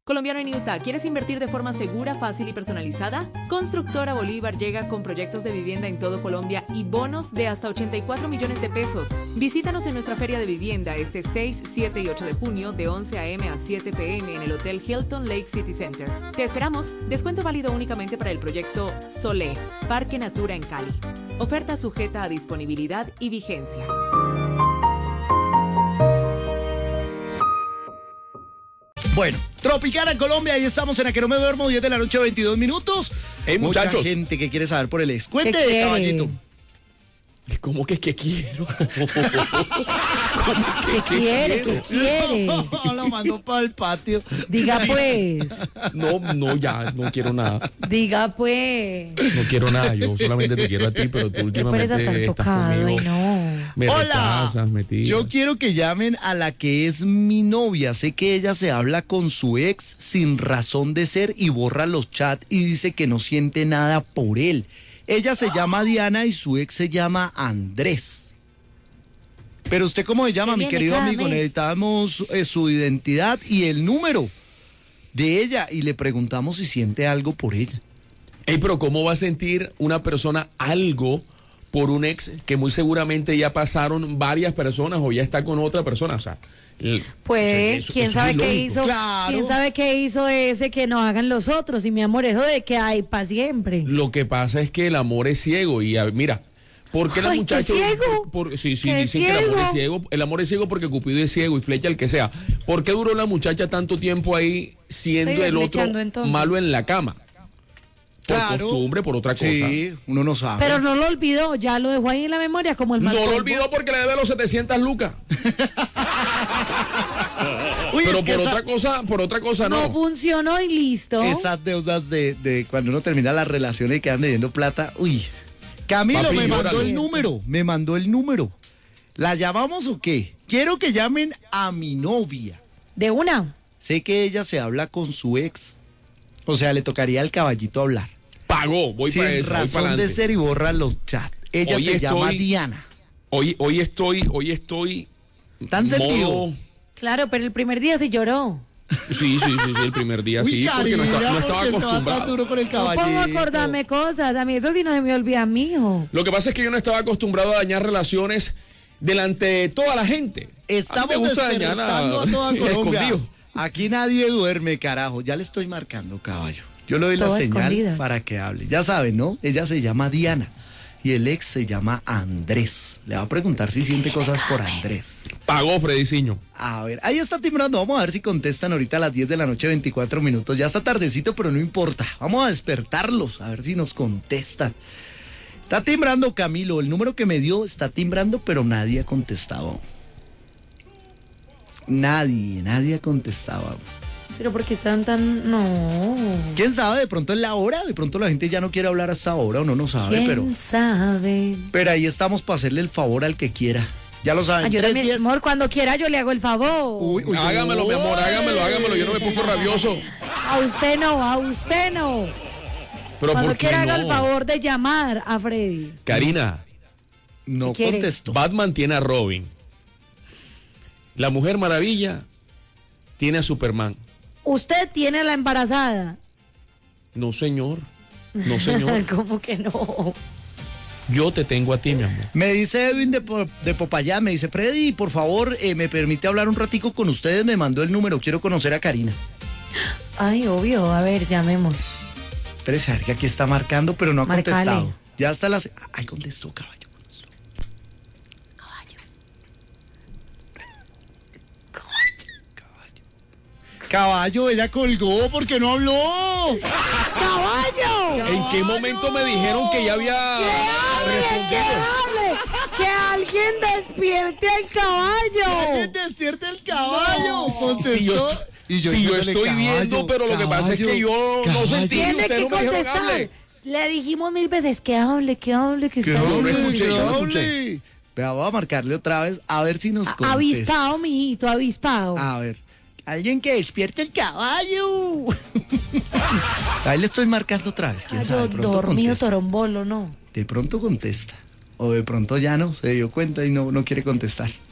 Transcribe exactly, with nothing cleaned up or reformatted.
Colombiano en Utah, ¿quieres invertir de forma segura, fácil y personalizada? Constructora Bolívar llega con proyectos de vivienda en todo Colombia y bonos de hasta ochenta y cuatro millones de pesos. Visítanos en nuestra feria de vivienda este seis, siete y ocho de junio de once a eme a siete pe eme en el Hotel Hilton Lake City Center. Te esperamos. Descuento válido únicamente para el proyecto Solé, Parque Natura en Cali. Oferta sujeta a disponibilidad y vigencia. Bueno, Tropicana Colombia, ahí estamos en A Que No Me Duermo, diez de la noche, veintidós minutos. Hey, Mucha muchachos. gente que quiere saber por el ex. Cuente, ¿Qué caballito. ¿Cómo que es que quiero? ¿Cómo ¿Qué quiere? ¿Qué quiere? No, lo mandó para el patio. Diga pues, No, no, ya, no quiero nada. diga pues. No quiero nada, yo solamente te quiero a ti, pero tú Qué pereza últimamente tan estás tocado, conmigo. ay no. Me Hola, rechazas, me tiras. yo quiero que llamen a la que es mi novia. Sé que ella se habla con su ex sin razón de ser y borra los chats y dice que no siente nada por él. Ella se llama Diana y su ex se llama Andrés. Pero usted, ¿cómo se llama, ¿Qué mi viene querido cada amigo? mes? Necesitamos eh, su identidad y el número de ella y le preguntamos si siente algo por ella. Ey, pero ¿cómo va a sentir una persona algo por un ex que muy seguramente ya pasaron varias personas o ya está con otra persona? O sea, el- Pues, eso- ¿quién eso sabe es qué ilógico. hizo? Claro. ¿Quién sabe qué hizo ese que nos hagan los otros? Y mi amor, eso de que hay para siempre. Lo que pasa es que el amor es ciego y a- mira, ¿por qué la Ay, muchacha? ¿qué ciego? Por, sí, sí, ¿Qué dicen que el amor ciego? es ciego. El amor es ciego porque Cupido es ciego y flecha el que sea. ¿Por qué duró la muchacha tanto tiempo ahí siendo Se iba el otro flechando, entonces. malo en la cama? Por Claro. costumbre, por otra cosa. Sí, uno no sabe. Pero no lo olvidó, ya lo dejó ahí en la memoria como el mal No lo polvo. olvidó porque le debe los setecientas lucas. Uy, Pero es que por esa- otra cosa, por otra cosa No no. funcionó y listo. esas deudas de, de cuando uno termina las relaciones y quedan debiendo plata. Uy. Camilo, Papi, me mandó llórale. el número. Me mandó el número. ¿La llamamos o qué? Quiero que llamen a mi novia. De una. Sé que ella se habla con su ex. O sea, le tocaría al caballito hablar. Pagó, voy Sin para eso, voy para razón de adelante. ser y borra los chats. Ella Hoy se llama estoy- Diana. Hoy, hoy estoy, hoy estoy. Tan modo- sentido. Claro, pero el primer día sí lloró. Sí, sí, sí, sí, el primer día Uy, sí, porque no, Karina, está- no estaba porque se va tan acostumbrado. duro con el No pongo a caballito. acordarme cosas. A mí eso sí no se me olvida, mijo. Lo que pasa es que yo no estaba acostumbrado a dañar relaciones delante de toda la gente. Estamos a mí me gusta despertando a, dañar toda Colombia. escondido. Aquí nadie duerme, carajo. Ya le estoy marcando, caballo. Yo le doy la Todo señal escondidas. para que hable. Ya saben, ¿no? Ella se llama Diana y el ex se llama Andrés. Le va a preguntar si siente cosas por Andrés. Pagó Frediciño. A ver, ahí está timbrando. Vamos a ver si contestan ahorita a las diez de la noche, veinticuatro minutos. Ya está tardecito, pero no importa. Vamos a despertarlos, a ver si nos contestan. Está timbrando Camilo. El número que me dio está timbrando, pero nadie ha contestado. Nadie, nadie ha contestado. Pero porque están tan... No. ¿Quién sabe? De pronto es la hora. De pronto la gente ya no quiere hablar hasta ahora. Uno no sabe, ¿Quién pero... sabe? Pero ahí estamos para hacerle el favor al que quiera. Ya lo saben. Ay, yo tres, también, diez. amor, cuando quiera yo le hago el favor. Uy, uy, Hágamelo, mi amor, hágamelo, hágamelo. Yo no me pongo rabioso. A usted no, a usted no. Pero Cuando ¿por qué quiera no? haga el favor de llamar a Freddy. Karina, No ¿Qué quiere? contestó. Batman tiene a Robin. La Mujer Maravilla tiene a Superman. Usted tiene a la embarazada. No, señor. No, señor. ¿Cómo que no? Yo te tengo a ti, mi amor. Me dice Edwin de, Po- de Popayán, me dice, Freddy, por favor, eh, me permite hablar un ratico con ustedes, me mandó el número, quiero conocer a Karina. Ay, obvio, a ver, llamemos. Espérese, a ver que aquí está marcando, pero no ha Marcale. contestado. Ya está las... Ay, contestó, caballo, contestó. Caballo. Caballo, ella colgó porque no habló. ¡Caballo! ¿En qué momento me dijeron que ya había ¡Que hable! ¡Que respondido? hable! ¡Que alguien despierte al caballo! Alguien despierte el caballo. Contestó. Si yo, Y yo si yo diciéndole, estoy caballo, viendo, pero lo que pasa es que caballo, yo no caballo. sentí. Tiene Ustedes que no me dijeron contestar. hable. Le dijimos mil veces que hable, que hable, que Que está no hable, lo escuché, que yo no hable. escuché. Vea, voy a marcarle otra vez a ver si nos contesta. Avispado, mijito, avispado. A ver. Alguien que despierte el caballo. Ahí le estoy marcando otra vez. ¿Quién sabe? De Caballo pronto dormido, contesta. torombolo, ¿no? De pronto contesta. O de pronto ya no, se dio cuenta y no, no quiere contestar.